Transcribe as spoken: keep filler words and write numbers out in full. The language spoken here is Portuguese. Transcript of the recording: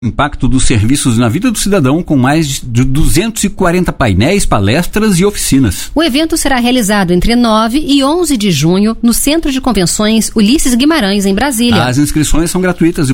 Impacto dos serviços na vida do cidadão, com mais de duzentos e quarenta painéis, palestras e oficinas. O evento será realizado entre nove e onze de junho no Centro de Convenções Ulisses Guimarães, em Brasília. As inscrições são gratuitas e